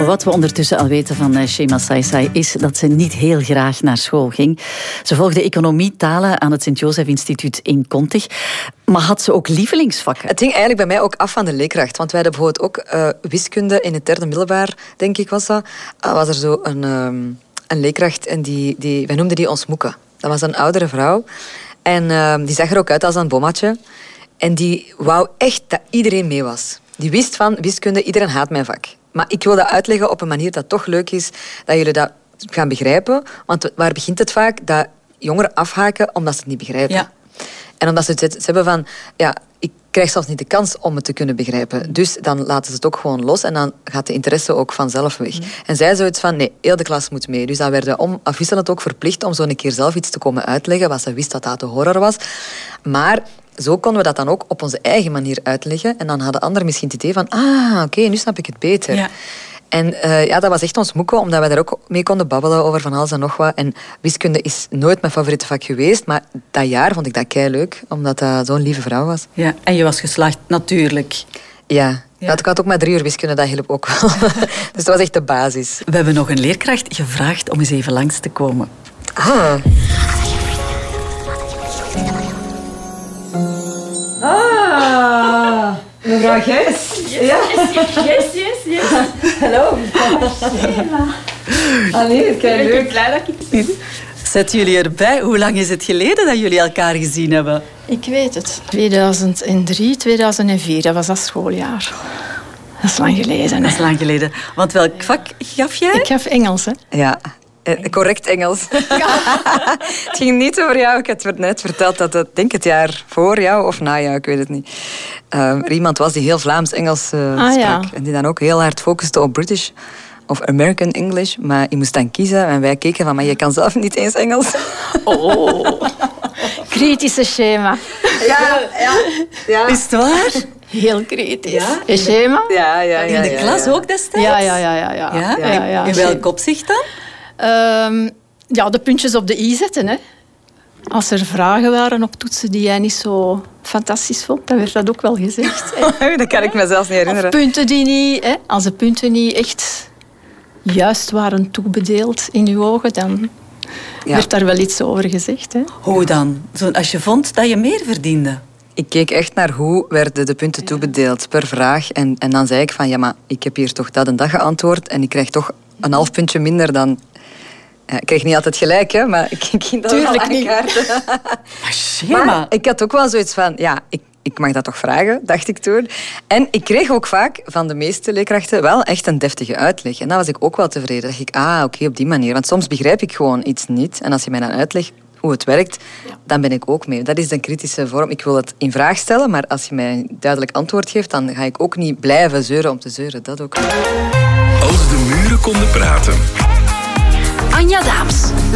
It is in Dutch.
Wat we ondertussen al weten van Shema Saisai is dat ze niet heel graag naar school ging. Ze volgde economie, talen aan het Sint-Jozef Instituut in Kontig. Maar had ze ook lievelingsvakken? Het hing eigenlijk bij mij ook af van de leerkracht. Want wij hadden bijvoorbeeld ook wiskunde in het derde middelbaar, denk ik was dat. Was er zo een leerkracht en wij noemden die ons Moeke. Dat was een oudere vrouw. En die zag er ook uit als een bommatje. En die wou echt dat iedereen mee was. Die wist van wiskunde, iedereen haat mijn vak. Maar ik wil dat uitleggen op een manier dat toch leuk is, dat jullie dat gaan begrijpen. Want waar begint het vaak? Dat jongeren afhaken omdat ze het niet begrijpen. Ja. En omdat ze het hebben van, ja, ik krijg zelfs niet de kans om het te kunnen begrijpen. Dus dan laten ze het ook gewoon los en dan gaat de interesse ook vanzelf weg. En zij zoiets van, nee, heel de klas moet mee. Dus dan werden we afwisselend ook verplicht om zo een keer zelf iets te komen uitleggen, wat ze wist dat dat de horror was. Maar zo konden we dat dan ook op onze eigen manier uitleggen. En dan hadden anderen misschien het idee van, oké, nu snap ik het beter. Ja. En dat was echt ons moeke, omdat wij daar ook mee konden babbelen over van alles en nog wat. En wiskunde is nooit mijn favoriete vak geweest, maar dat jaar vond ik dat keileuk, omdat dat zo'n lieve vrouw was. Ja, en je was geslaagd, natuurlijk. Ja. Ik had ook maar 3 uur wiskunde, dat hielp ook wel. Dus dat was echt de basis. We hebben nog een leerkracht gevraagd om eens even langs te komen. Mevrouw Gijs. Yes. Hallo. Allee, kijk, ik ben blij dat ik het zie. Zetten jullie erbij? Hoe lang is het geleden dat jullie elkaar gezien hebben? Ik weet het. 2003, 2004, dat was dat schooljaar. Dat is lang geleden. Hè? Dat is lang geleden. Want welk vak gaf jij? Ik gaf Engels, hè. Ja. Correct Engels. Ja. Het ging niet over jou. Ik had net verteld dat het, denk het jaar voor jou of na jou, ik weet het niet. Er iemand was die heel Vlaams-Engels sprak. Ja. En die dan ook heel hard focuste op British of American English. Maar je moest dan kiezen en wij keken van, maar je kan zelf niet eens Engels. Oh. Kritische Shema. Ja. Is het waar? Heel kritisch. Ja? Shema? Ja. In de klas ook destijds? Ja. In welk opzicht dan? De puntjes op de i zetten. Hè. Als er vragen waren op toetsen die jij niet zo fantastisch vond, dan werd dat ook wel gezegd. Dat kan ik me zelfs niet herinneren. Of punten die niet, hè, als de punten niet echt juist waren toebedeeld in uw ogen, dan werd daar wel iets over gezegd. Hè. Hoe dan? Als je vond dat je meer verdiende? Ik keek echt naar hoe werden de punten toebedeeld per vraag. En dan zei ik van, ja, maar ik heb hier toch dat en dat geantwoord en ik krijg toch een half puntje minder dan... Ik kreeg niet altijd gelijk, hè, maar ik ging dat wel aankaarten. Maar ik had ook wel zoiets van, ja, ik mag dat toch vragen, dacht ik toen. En ik kreeg ook vaak van de meeste leerkrachten wel echt een deftige uitleg. En dan was ik ook wel tevreden. Dan dacht ik, oké, op die manier. Want soms begrijp ik gewoon iets niet. En als je mij dan uitlegt hoe het werkt, dan ben ik ook mee. Dat is de kritische vorm. Ik wil het in vraag stellen, maar als je mij een duidelijk antwoord geeft, dan ga ik ook niet blijven zeuren om te zeuren. Dat ook. Als de muren konden praten. Anja Daams